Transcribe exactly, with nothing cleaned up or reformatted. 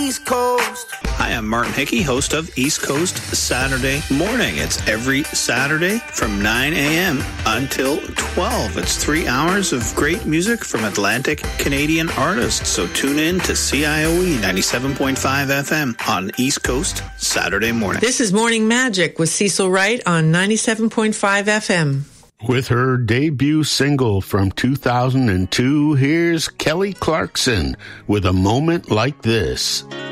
East Coast. Hi, I'm Martin Hickey, host of East Coast Saturday Morning. It's every Saturday from nine a.m. until twelve. It's three hours of great music from Atlantic Canadian artists. So tune in to C I O E ninety-seven point five F M on East Coast Saturday Morning. This is Morning Magic with Cecil Wright on ninety-seven point five F M. With her debut single from two thousand two, here's Kelly Clarkson with A Moment Like This.